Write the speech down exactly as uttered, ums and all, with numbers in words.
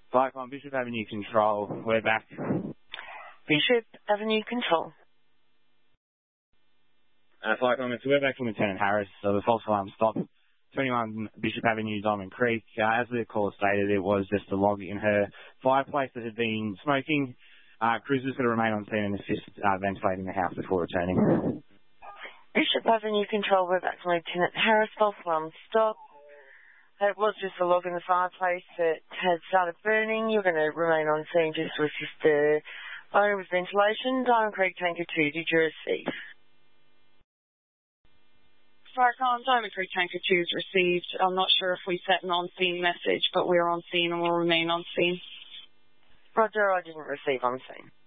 Fire Command, Bishop Avenue Control, we're back. Bishop Avenue Control. Uh, Fire Command, so we're back from Lieutenant Harris, so the false alarm stopped. twenty-one Bishop Avenue, Diamond Creek. Uh, as the caller stated, it was just a log in her fireplace that had been smoking. Uh, crews was going to remain on scene and assist uh, ventilating the house before returning. Bishop Avenue Control, we're back from Lieutenant Harris, false alarm stop. It was just a log in the fireplace that had started burning. You're going to remain on scene just to assist the owner with ventilation. Diamond Creek Tanker two, did you receive? Fire Command, Diamond Creek Tanker two is received. I'm not sure if we sent an on-scene message, but we're on scene and will remain on scene. Roger, I didn't receive on scene.